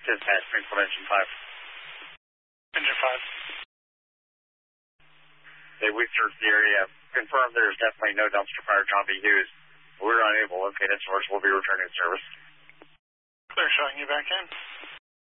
Dispatch, Springfield Engine 5. Engine 5. Hey, we've searched the area. Confirmed there's definitely no dumpster fire, John B. Hughes. We're unable to locate its source. We'll be returning service. Clear, showing you back in.